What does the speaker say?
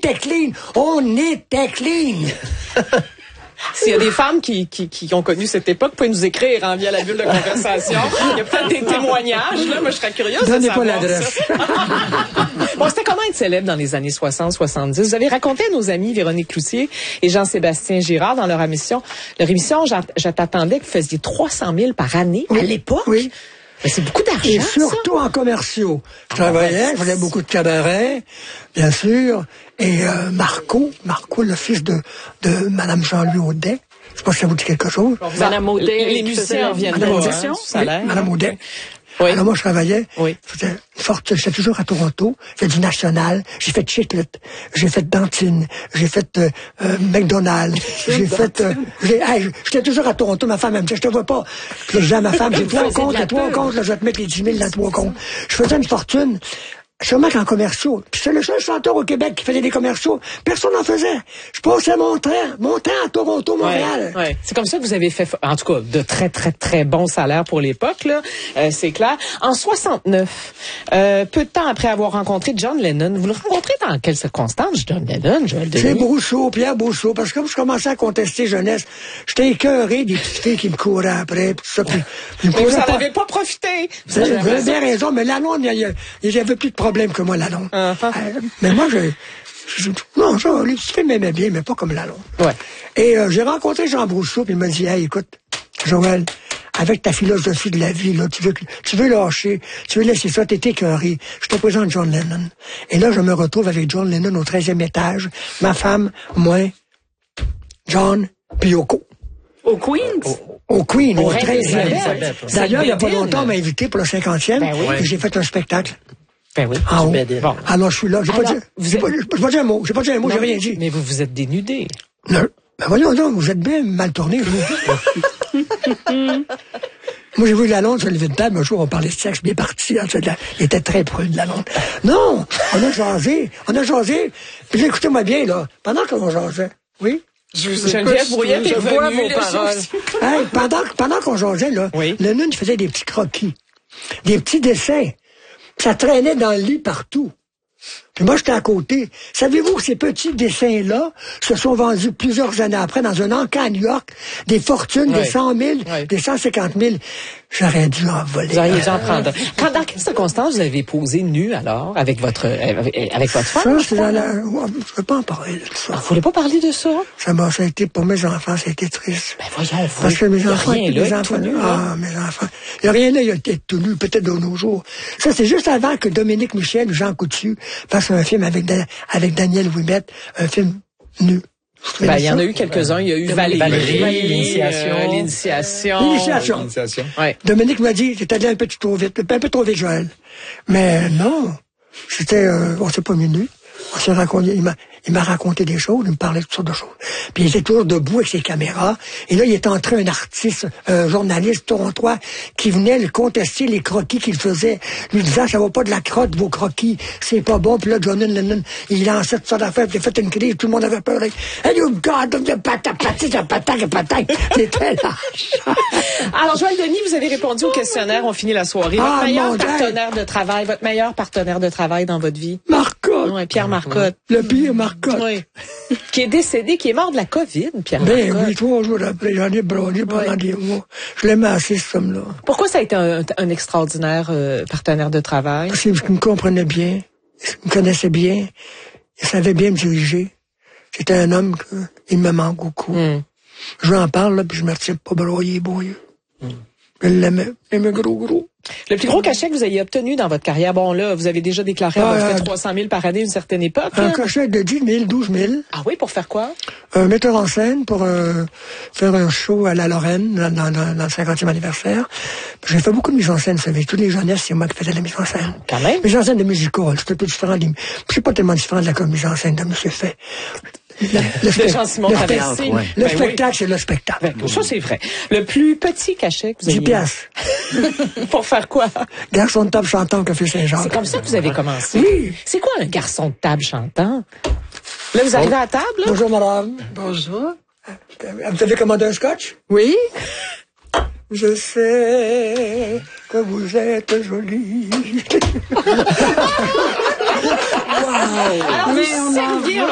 était clean. On était clean. S'il y a des femmes qui ont connu cette époque, vous pouvez nous écrire via la bulle de conversation. Il y a peut-être des témoignages, là. Moi, je serais curieuse de savoir. Donnez pas l'adresse. Bon, c'était comment être célèbre dans les années 60-70? Vous avez raconté à nos amis Véronique Cloutier et Jean-Sébastien Girard dans leur émission, je t'attendais que vous faisiez 300 000 par année à l'époque. Oui. Mais c'est beaucoup d'argent, et surtout en commerciaux. Je travaillais, je faisais beaucoup de cabarets, bien sûr. Et Marco, le fils de Madame Jean-Louis Audet, je sais pas si ça vous dit quelque chose. Madame Audet, les musiciens viennent de Madame Audet. Oui. Alors moi, je travaillais, oui. J'étais toujours à Toronto, j'ai fait du National, j'ai fait Chiclet, j'ai fait Dantine, j'ai fait McDonald's, j'ai fait... j'étais toujours à Toronto, ma femme elle me disait, je te vois pas. Puis les gens, ma femme, j'ai 3 comptes, là, je vais te mettre les 10 000 dans 3 comptes. Je faisais une fortune. Sûrement qu'en commerciaux. Puis c'est le seul chanteur au Québec qui faisait des commerciaux. Personne n'en faisait. Je passais mon temps à Toronto, Montréal. Ouais. C'est comme ça que vous avez fait, en tout cas, de très, très, très bons salaires pour l'époque, là. C'est clair. En 69, peu de temps après avoir rencontré John Lennon, vous le rencontrez dans quelles circonstances, John Lennon, Joël Denis? C'est Brousseau, Pierre Brousseau, parce que comme je commençais à contester jeunesse, j'étais écœuré des petites filles qui me couraient après, tout ça. Mais vous n'en avez pas profité. Vous avez bien raison, mais Lalonde, il y avait plus de problème que moi, Lalonde. Mais moi, non, les petites filles m'aimaient bien, mais pas comme Lalonde. Ouais. Et j'ai rencontré Jean Brousseau, puis il m'a dit, hey, écoute, Joël, avec ta philosophie de la vie, là, tu veux lâcher, tu veux laisser ça, t'es écœuré. Je te présente John Lennon. Et là, je me retrouve avec John Lennon au 13e étage, ma femme, moi, John, puis Yoko. Au Queens? Au Queen, au 13e. D'ailleurs, il n'y a pas Bédine. longtemps, on m'a invité pour le 50e, et j'ai fait un spectacle. Ben oui. Ah oui. Bon. Alors, je suis là. J'ai pas dit un mot. J'ai rien dit. Mais vous vous êtes dénudé. Non. Ben voyons donc, vous êtes bien mal tourné, vous. Moi, j'ai vu Lalonde se lever de table. Un jour, on parlait de sexe, bien parti. Il était très prude, Lalonde. Non! On a jasé. Puis écoutez-moi bien, là. Pendant qu'on jasait. Oui? Geneviève Brouillette est venue. Je vois vos paroles. Hey, pendant qu'on jasait, là, Lennon faisait des petits croquis. Des petits dessins. Ça traînait dans le lit partout. Puis moi, j'étais à côté. Savez-vous que ces petits dessins-là se sont vendus plusieurs années après dans un encas à New York, des fortunes, des 100 000, des 150 000. J'aurais dû en voler. Vous auriez dû en prendre. Dans quelles circonstances vous avez posé nu, alors, avec votre femme? Ça, je veux pas en parler de ça. Vous voulez pas parler de ça? Ça a été, pour mes enfants, ça a été triste. Ben voyons, vous. Parce que mes enfants, rien là, mes enfants, tout nu, mes enfants. Il n'y a rien là, il a été tout nu, peut-être de nos jours. Ça, c'est juste avant que Dominique Michel ou Jean Coutu fassent un film avec Daniel Ouimet, un film nu. Ben, il y en a eu quelques-uns. Il y a eu Valérie, L'initiation. Ouais. Dominique m'a dit, t'es allé un peu trop vite, Joël. Mais non, on s'est pas mis nu. On s'est raconté, il m'a raconté des choses, il me parlait de toutes sortes de choses. Puis il était toujours debout avec ses caméras. Et là, il était entré un artiste, un journaliste torontois, qui venait le contester les croquis qu'il faisait, lui disant, ça va pas de la crotte, vos croquis, c'est pas bon. Puis là, John Lennon, il lançait toutes sortes d'affaires, puis il a fait une crise, tout le monde avait peur. Hey, you God, c'était là. Alors, Joël Denis, vous avez répondu au questionnaire, on finit la soirée. Votre meilleur partenaire de travail dans votre vie? Marcotte. Ouais, Pierre Marcotte. Le pire Marcotte. Oui. Qui est décédé, qui est mort de la COVID, Pierre Marcotte. Ben oui, 3 jours après, j'en ai brûlé pendant des mois. Je l'aimais assez, ce homme-là. Pourquoi ça a été un extraordinaire partenaire de travail? Parce qu'il me comprenait bien, il me connaissait bien, il savait bien me diriger. C'était un homme qui me manque beaucoup. Je lui en parle, là, puis je me retiens pas broyer, boyeux. Je l'aimais gros. Le plus gros cachet que vous ayez obtenu dans votre carrière, bon là, vous avez déjà déclaré avoir fait 300 000 par année à une certaine époque. Un cachet de 10 000, 12 000. Ah oui, pour faire quoi? Un metteur en scène pour faire un show à la Lorraine dans le 50e anniversaire. J'ai fait beaucoup de mise en scène, vous savez. Tous les jeunesses, c'est moi qui faisais la mise en scène. Quand même. Mise en scène de musical, c'est un peu différent. C'est pas tellement différent de la mise en scène de Monsieur Fay. Le spectacle, c'est le spectacle. Ça, c'est vrai. Le plus petit cachet que vous avez 10 piastres. Pour faire quoi? Garçon de table chantant au Café Saint-Jacques. C'est comme ça que vous avez commencé? Oui. C'est quoi un garçon de table chantant? Là, vous arrivez à la table, là? Bonjour, madame. Bonjour. Vous avez commandé un scotch? Oui. Je sais que vous êtes jolie. Alors, vous serviez